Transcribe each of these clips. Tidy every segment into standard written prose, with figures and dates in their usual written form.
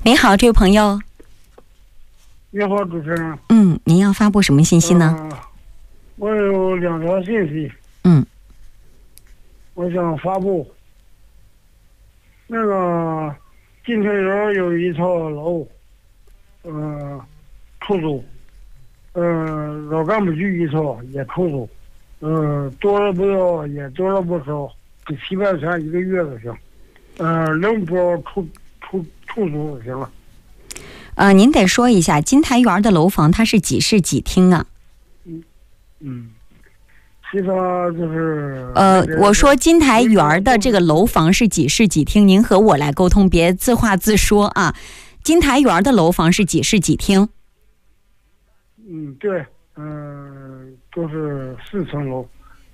你好，这位朋友。 你好，主持人。 您要发布什么信息呢？ 我有2条信息。我想发布。那个金城园有一套楼，出租。老干部局一套也出租。多了不要，也多了不少，给700钱1个月就行。能不要出租就行了。 您得说一下金台园的楼房它是几室几厅啊？ 其他就是我说金台园的这个楼房是几室几厅，您和我来沟通，别自话自说啊。金台园的楼房是几室几厅？ 对，都是4层楼。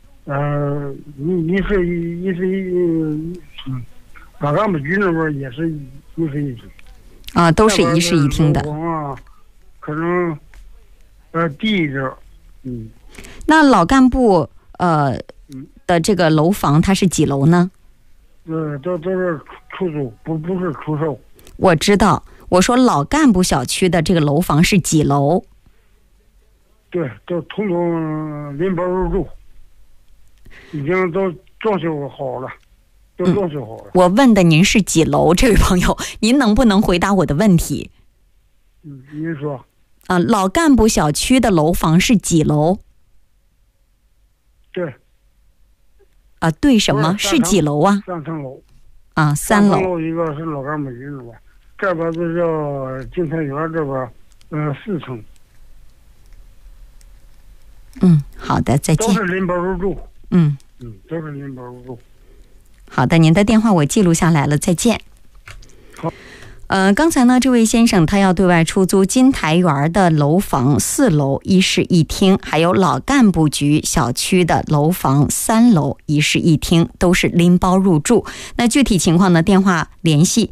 一室老干部局那边也是一室一厅。 都是一室一厅的。 可能低一点。 那老干部的这个楼房它是几楼呢？ 都是出租，不是出售。 我知道，我说老干部小区的这个楼房是几楼？ 对，都统统拎包入住，已经都装修好了。 我问的您是几楼，这位朋友，您能不能回答我的问题？ 您说。 老干部小区的楼房是几楼？ 对。 对什么？是几楼啊 ？3层楼。 3楼。 3楼一个是老干部局那边，这边就叫金台园这边，4层。 好的，再见。 都是拎包入住。都是拎包入住。 好的，您的电话我记录下来了，再见。 好。 刚才呢，这位先生他要对外出租金台园的楼房4楼1室1厅，还有老干部局小区的楼房3楼1室1厅，都是拎包入住。那具体情况呢，电话联系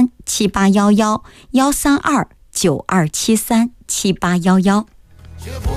13292737811，13292737811。